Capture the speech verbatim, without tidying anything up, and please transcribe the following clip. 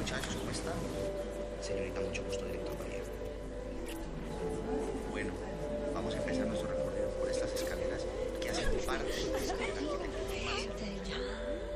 muchachos, ¿cómo están? Señorita, mucho gusto, director Vallejo. Bueno, vamos a empezar nuestro recorrido por estas escaleras que hacen parte de la escalera arquitectónica.